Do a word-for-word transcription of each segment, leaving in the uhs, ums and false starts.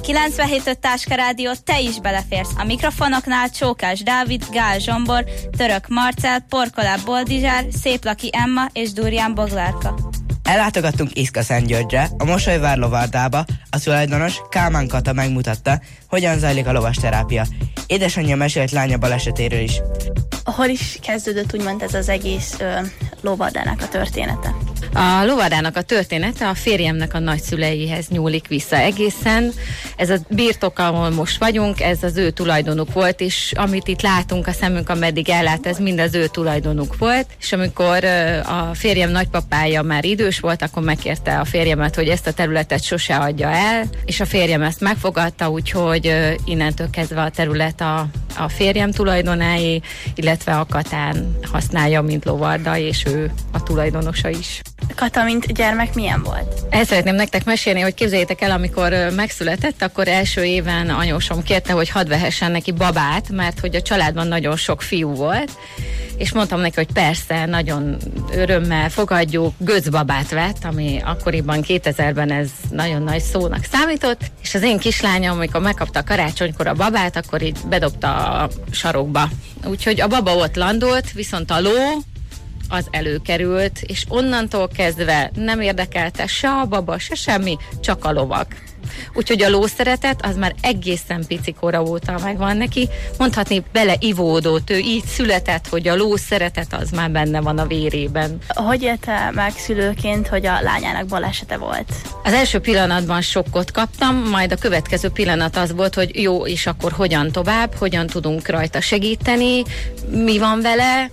kilencvenhét öt Táska Rádió, te is beleférsz. A mikrofonoknál Csókás Dávid, Gál Zsombor, Török Marcell, Porkolá Boldizsár, Széplaki Emma és Durján Boglárka. Ellátogattunk Iszka-Szentgyörgyre, a Mosolyvár lovardába, a tulajdonos Kálmán Kata megmutatta, hogyan zajlik a lovasterápia. Édesanyja mesélt lánya balesetéről is. Hol is kezdődött úgymond ez az egész ö, lovardának a története? A lovardának a története a férjemnek a nagyszüleihez nyúlik vissza egészen. Ez a birtok, ahol most vagyunk, ez az ő tulajdonuk volt, és amit itt látunk, a szemünk, ameddig ellát, ez mind az ő tulajdonuk volt. És amikor a férjem nagypapája már idős volt, akkor megkérte a férjemet, hogy ezt a területet sose adja el, és a férjem ezt megfogadta, úgyhogy innentől kezdve a terület a, a férjem tulajdonáé, illetve a Katán használja, mint lovarda, és ő a tulajdonosa is. Kata, mint gyermek milyen volt? El szeretném nektek mesélni, hogy képzeljétek el, amikor megszületett, akkor első éven anyósom kérte, hogy hadd vehessen neki babát, mert hogy a családban nagyon sok fiú volt, és mondtam neki, hogy persze, nagyon örömmel fogadjuk, göcbabát vett, ami akkoriban kétezerben ez nagyon nagy szónak számított, és az én kislányom, amikor megkapta a karácsonykor a babát, akkor így bedobta a sarokba. Úgyhogy a baba ott landolt, viszont a ló az előkerült, és onnantól kezdve nem érdekelte se a baba, se semmi, csak a lovak. Úgyhogy a lószeretet az már egészen picikora óta megvan neki, mondhatni beleivódott, ő így született, hogy a lószeretet az már benne van a vérében. Hogy élte meg szülőként, hogy a lányának balesete volt? Az első pillanatban sokkot kaptam, majd a következő pillanat az volt, hogy jó, és akkor hogyan tovább, hogyan tudunk rajta segíteni, mi van vele.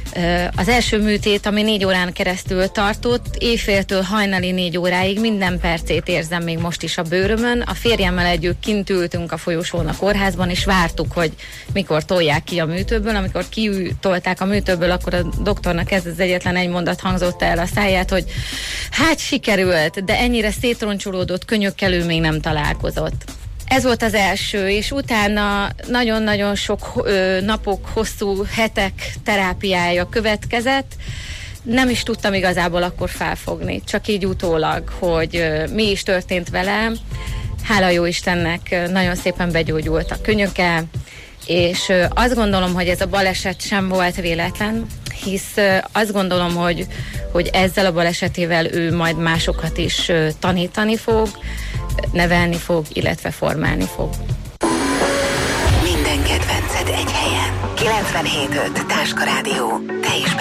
Az első műtét, ami négy órán keresztül tartott, éjféltől hajnali négy óráig minden percét érzem még most is a bőrömön. A férjemmel együtt kint ültünk a folyosón a kórházban, és vártuk, hogy mikor tolják ki a műtőből. Amikor kitolták a műtőből, akkor a doktornak ez az egyetlen egy mondat hangzott el a száját, hogy hát sikerült, de ennyire szétroncsolódott könyökkel ő még nem találkozott. Ez volt az első, és utána nagyon-nagyon sok ö, napok, hosszú hetek terápiája következett. Nem is tudtam igazából akkor felfogni, csak így utólag, hogy ö, mi is történt velem. Hála jó Istennek, nagyon szépen begyógyult a könyöke, és ö, azt gondolom, hogy ez a baleset sem volt véletlen, hisz ö, azt gondolom, hogy, hogy ezzel a balesetével ő majd másokat is ö, tanítani fog, nevelni fog, illetve formálni fog. Minden kedvenced egy helyen. kilencvenhét öt Táska Rádió. Te is